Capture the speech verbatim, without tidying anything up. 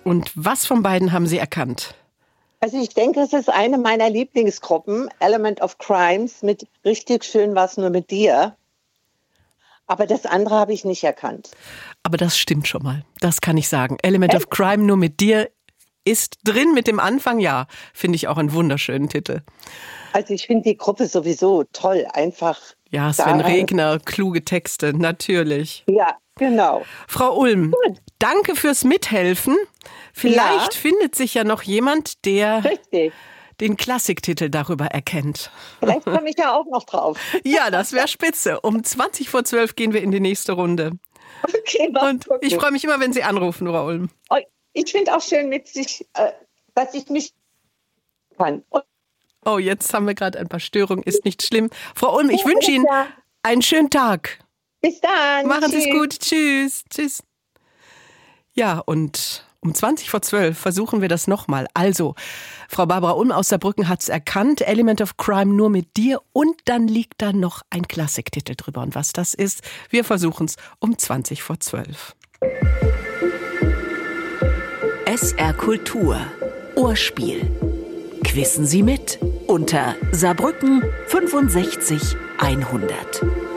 Und was von beiden haben Sie erkannt? Also ich denke, es ist eine meiner Lieblingsgruppen, Element of Crimes, mit Richtig schön war's nur mit dir. Aber das andere habe ich nicht erkannt. Aber das stimmt schon mal. Das kann ich sagen. Element Echt? of Crime nur mit dir ist drin mit dem Anfang. Ja, finde ich auch einen wunderschönen Titel. Also ich finde die Gruppe sowieso toll. Einfach. Ja, Sven Regner, kluge Texte, natürlich. Ja, genau. Frau Ulm, Gut. danke fürs Mithelfen. Vielleicht ja. findet sich ja noch jemand, der Richtig. den Klassiktitel darüber erkennt. Vielleicht komme ich ja auch noch drauf. Ja, das wäre spitze. Um zwanzig vor zwölf gehen wir in die nächste Runde. Okay, Und ich freue mich immer, wenn Sie anrufen, Frau Ulm. Ich finde auch schön, mit sich, äh, dass ich mich kann. Und oh, jetzt haben wir gerade ein paar Störungen. Ist nicht schlimm. Frau Ulm, ich ja, wünsche Ihnen dann. einen schönen Tag. Bis dann. Machen Sie es gut. Tschüss. Tschüss. Ja, und um zwanzig vor zwölf versuchen wir das nochmal. Also, Frau Barbara Ulm aus Saarbrücken hat es erkannt. Element of Crime nur mit dir. Und dann liegt da noch ein Klassiktitel drüber. Und was das ist, wir versuchen es um zwanzig vor zwölf. S R Kultur. Ohrspiel. Quissen Sie mit unter Saarbrücken fünfundsechzig hundert.